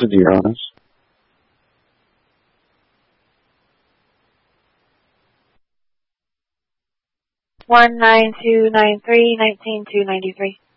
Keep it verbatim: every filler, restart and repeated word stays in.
to the honors. one nine two nine three nineteen two ninety three.